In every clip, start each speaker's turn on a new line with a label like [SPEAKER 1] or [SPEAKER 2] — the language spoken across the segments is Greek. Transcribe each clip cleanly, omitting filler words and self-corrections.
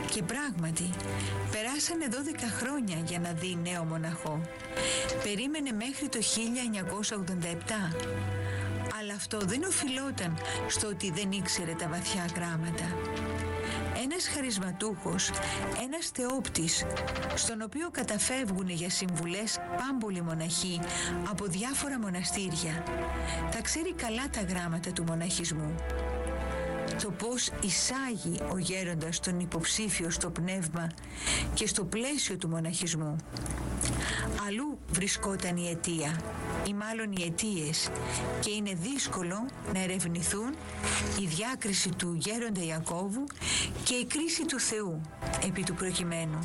[SPEAKER 1] Και πράγματι, περάσανε 12 χρόνια για να δει νέο μοναχό. Περίμενε μέχρι το 1987. Αλλά αυτό δεν οφειλόταν στο ότι δεν ήξερε τα βαθιά γράμματα. Ένας χαρισματούχος, ένας θεόπτης, στον οποίο καταφεύγουν για συμβουλές πάμπολοι μοναχοί από διάφορα μοναστήρια, τα ξέρει καλά τα γράμματα του μοναχισμού. Το πώς εισάγει ο γέροντας τον υποψήφιο στο πνεύμα και στο πλαίσιο του μοναχισμού. Αλλού βρισκόταν η αιτία, ή μάλλον οι αιτίες, και είναι δύσκολο να ερευνηθούν η διάκριση του γέροντα Ιακώβου και η κρίση του Θεού επί του προκειμένου.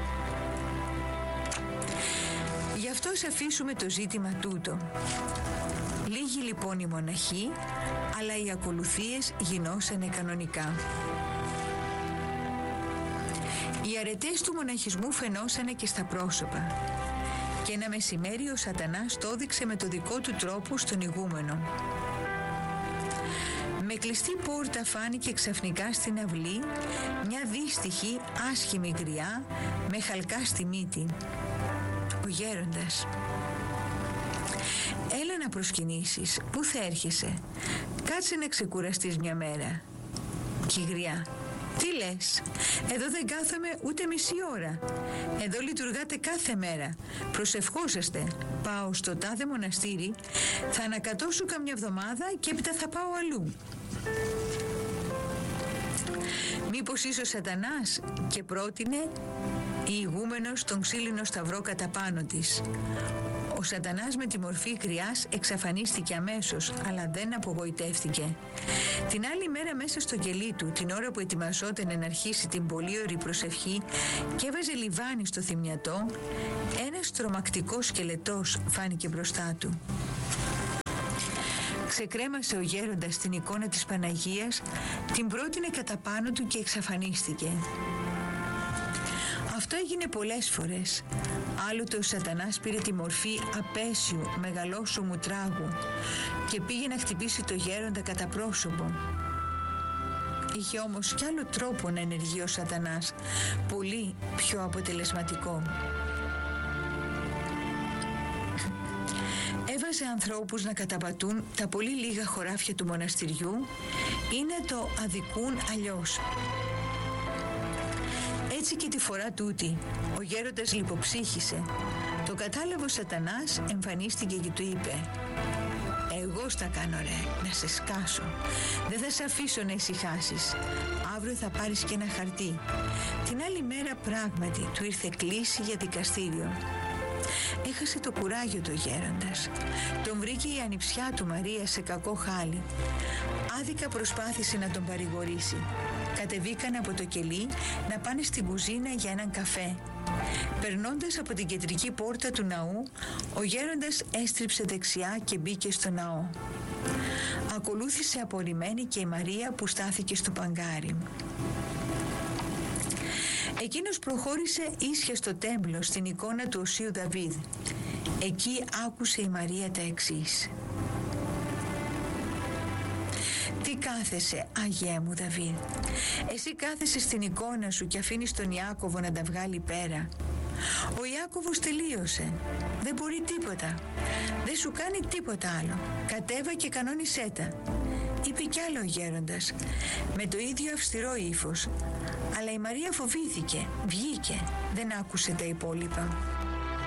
[SPEAKER 1] Γι' αυτό ας αφήσουμε το ζήτημα τούτο. Λίγοι λοιπόν οι μοναχοί, αλλά οι ακολουθίες γινώσανε κανονικά. Οι αρετές του μοναχισμού φαινόσανε και στα πρόσωπα. Και ένα μεσημέρι ο Σατανάς το έδειξε με το δικό του τρόπο στον ηγούμενο. Με κλειστή πόρτα φάνηκε ξαφνικά στην αυλή μια δύστιχη άσχημη γριά με χαλκά στη μύτη. Ο γέροντας. Έλα να προσκυνήσεις, πού θα έρχεσαι? Κάτσε να ξεκουραστείς μια μέρα. Κι η γριά. Τι λες? Εδώ δεν κάθομαι ούτε μισή ώρα. Εδώ λειτουργάτε κάθε μέρα. Προσευχόσαστε. Πάω στο τάδε μοναστήρι, θα ανακατώσω καμιά εβδομάδα και έπειτα θα πάω αλλού. Μήπως είσαι ο Σατανάς? Και πρότεινε η ηγούμενος τον ξύλινο σταυρό κατά πάνω της. Ο Σατανάς με τη μορφή γριάς εξαφανίστηκε αμέσως, αλλά δεν απογοητεύτηκε. Την άλλη μέρα μέσα στο κελί του, την ώρα που ετοιμαζόταν να αρχίσει την πολύ ωρή προσευχή και έβαζε λιβάνι στο θυμιατό, ένας τρομακτικός σκελετός φάνηκε μπροστά του. Ξεκρέμασε ο γέροντας την εικόνα της Παναγίας, την πρότεινε κατά πάνω του και εξαφανίστηκε. Αυτό έγινε πολλές φορές. Άλλοτε ο Σατανάς πήρε τη μορφή απέσιου μεγαλόσωμου τράγου και πήγε να χτυπήσει το γέροντα κατά πρόσωπο. Είχε όμως κι άλλο τρόπο να ενεργεί ο Σατανάς, πολύ πιο αποτελεσματικό. Έβαζε ανθρώπους να καταπατούν τα πολύ λίγα χωράφια του μοναστηριού ή να το αδικούν αλλιώς. Έτσι και τη φορά τούτη, ο γέροντας λιποψύχησε. Το κατάλαβε ο Σατανάς, εμφανίστηκε και του είπε: «Εγώ στα κάνω ρε, να σε σκάσω. Δεν θα σε αφήσω να ησυχάσεις. Αύριο θα πάρεις και ένα χαρτί». Την άλλη μέρα πράγματι του ήρθε κλήση για δικαστήριο. Έχασε το κουράγιο το γέροντας. Τον βρήκε η ανιψιά του Μαρία σε κακό χάλι. Άδικα προσπάθησε να τον παρηγορήσει. Κατεβήκαν από το κελί να πάνε στην κουζίνα για έναν καφέ. Περνώντας από την κεντρική πόρτα του ναού, ο γέροντας έστριψε δεξιά και μπήκε στο ναό. Ακολούθησε απορριμμένη και η Μαρία που στάθηκε στο παγκάρι. Εκείνος προχώρησε ίσια στο τέμπλο στην εικόνα του Οσίου Δαβίδ. Εκεί άκουσε η Μαρία τα εξής: «Τι κάθεσαι, Αγιέ μου Δαβίδ? Εσύ κάθεσαι στην εικόνα σου και αφήνεις τον Ιάκωβο να τα βγάλει πέρα. Ο Ιάκωβος τελείωσε. Δεν μπορεί τίποτα. Δεν σου κάνει τίποτα άλλο. Κατέβα και κανόνισέ τα», είπε κι άλλο ο γέροντας, με το ίδιο αυστηρό ύφος. Αλλά η Μαρία φοβήθηκε, βγήκε, δεν άκουσε τα υπόλοιπα.